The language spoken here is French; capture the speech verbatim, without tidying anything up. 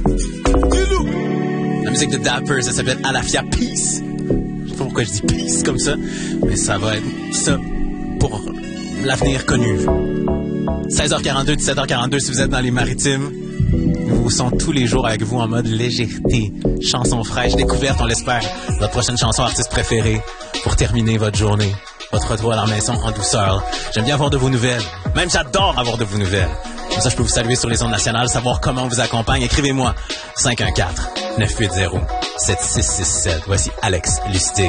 La musique de Dapper, ça s'appelle Alafia Peace. Je sais pas pourquoi je dis peace comme ça, mais ça va être ça pour l'avenir connu. seize heures quarante-deux, dix-sept heures quarante-deux, si vous êtes dans les maritimes, nous vous sommes tous les jours avec vous en mode légèreté. Chanson fraîche, découverte, on l'espère. Votre prochaine chanson artiste préférée pour terminer votre journée. Votre retour à la maison en douceur. J'aime bien avoir de vos nouvelles. Même j'adore avoir de vos nouvelles. Comme ça, je peux vous saluer sur les ondes nationales, savoir comment on vous accompagne. Écrivez-moi cinq un quatre, neuf huit zéro, sept six six sept. Voici Alex Lustig.